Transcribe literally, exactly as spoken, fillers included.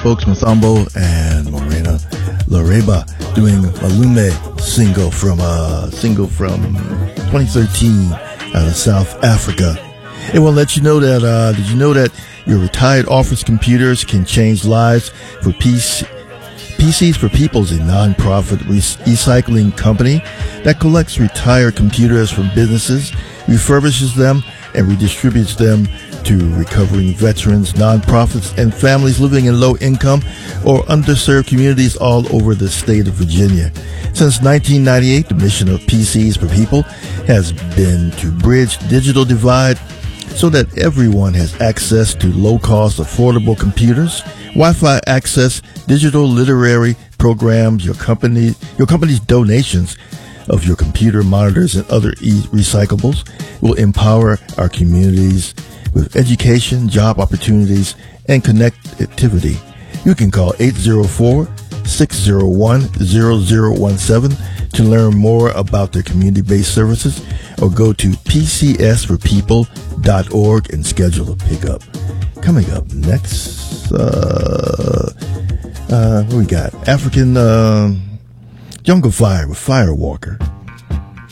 folks Mathombo and Morena Lareba doing Malume single from uh single from twenty thirteen out of South Africa. It will let you know that uh did you know that your retired office computers can change lives? For P C P Cs for People is a non-profit re- recycling company that collects retired computers from businesses, refurbishes them, and redistributes them to recovering veterans, nonprofits, and families living in low-income or underserved communities all over the state of Virginia. Since nineteen ninety-eight, the mission of P Cs for People has been to bridge the digital divide so that everyone has access to low-cost, affordable computers, Wi-Fi access, digital literary programs. Your company, your company's donations of your computer monitors and other e-recyclables will empower our communities with education, job opportunities, and connectivity. You can call eight zero four, six zero one, zero zero one seven to learn more about their community-based services, or go to p c s for people dot org and schedule a pickup. Coming up next, uh, uh, what we got? African uh, Jungle Fire with Firewalker.